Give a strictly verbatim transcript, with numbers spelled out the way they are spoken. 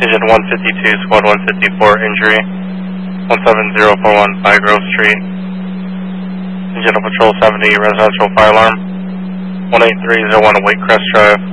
Engine one fifty-two, Squad one fifty-four, injury, one seven zero four one, Pine Grove Street. Engine of Patrol seventy, residential fire alarm, one eight three zero one, Wake Crest Drive.